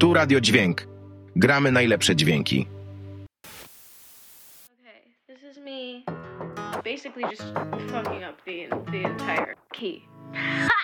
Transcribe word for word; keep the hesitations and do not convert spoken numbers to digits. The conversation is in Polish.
Tu Radio Dźwięk. Gramy najlepsze dźwięki. Okay, this is me basically just fucking up the the entire key.